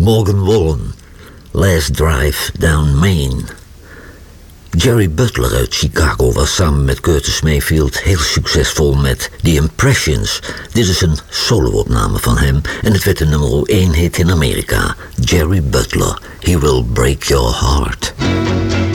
Morgan Wallen, Last Drive Down Main. Jerry Butler uit Chicago was samen met Curtis Mayfield heel succesvol met The Impressions. Dit is een solo-opname van hem en het werd de nummer 1 hit in Amerika. Jerry Butler, He Will Break Your Heart.